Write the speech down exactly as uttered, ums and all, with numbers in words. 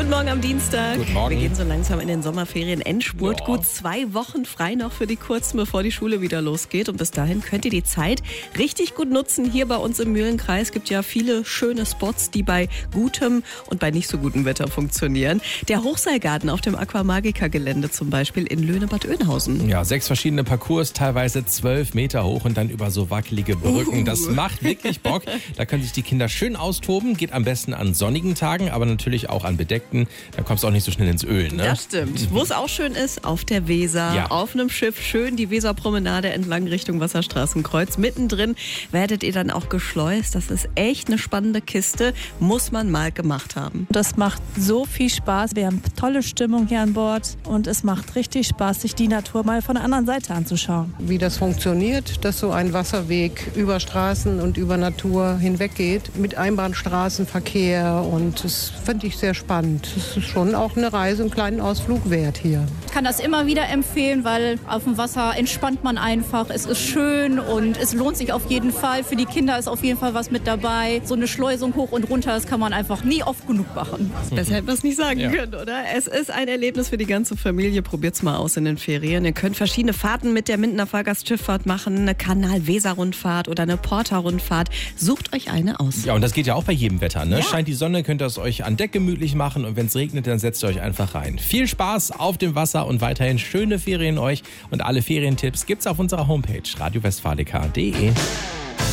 Guten Morgen am Dienstag. Guten Morgen. Wir gehen so langsam in den Sommerferien. Endspurt. Ja. Gut zwei Wochen frei noch für die Kurzen, bevor die Schule wieder losgeht. Und bis dahin könnt ihr die Zeit richtig gut nutzen. Hier bei uns im Mühlenkreis gibt ja viele schöne Spots, die bei gutem und bei nicht so gutem Wetter funktionieren. Der Hochseilgarten auf dem Aquamagica-Gelände zum Beispiel in Löhne-Bad Oeynhausen. Ja, sechs verschiedene Parcours, teilweise zwölf Meter hoch und dann über so wackelige Brücken. Uh. Das macht wirklich Bock. Da können sich die Kinder schön austoben. Geht am besten an sonnigen Tagen, aber natürlich auch an bedeckten. Da kommst du auch nicht so schnell ins Öl, ne? Das stimmt. Wo es auch schön ist, auf der Weser, Ja. auf einem Schiff, schön die Weserpromenade entlang Richtung Wasserstraßenkreuz. Mittendrin werdet ihr dann auch geschleust. Das ist echt eine spannende Kiste, muss man mal gemacht haben. Das macht so viel Spaß. Wir haben tolle Stimmung hier an Bord und es macht richtig Spaß, sich die Natur mal von der anderen Seite anzuschauen. Wie das funktioniert, dass so ein Wasserweg über Straßen und über Natur hinweg geht, mit Einbahnstraßenverkehr, und das finde ich sehr spannend. Es ist schon auch eine Reise, einen kleinen Ausflug wert hier. Ich kann das immer wieder empfehlen, weil auf dem Wasser entspannt man einfach. Es ist schön und es lohnt sich auf jeden Fall. Für die Kinder ist auf jeden Fall was mit dabei. So eine Schleusung hoch und runter, das kann man einfach nie oft genug machen. Besser hätten wir es nicht sagen Ja. können, oder? Es ist ein Erlebnis für die ganze Familie. Probiert's mal aus in den Ferien. Ihr könnt verschiedene Fahrten mit der Mindener Fahrgastschifffahrt machen. Eine Kanal-Weser-Rundfahrt oder eine Porter-Rundfahrt. Sucht euch eine aus. Ja, und das geht ja auch bei jedem Wetter, ne? Ja. Scheint die Sonne, könnt ihr es euch an Deck gemütlich machen und wenn es regnet, dann setzt ihr euch einfach rein. Viel Spaß auf dem Wasser und weiterhin schöne Ferien euch. Und alle Ferientipps gibt's auf unserer Homepage radio westfalica punkt de.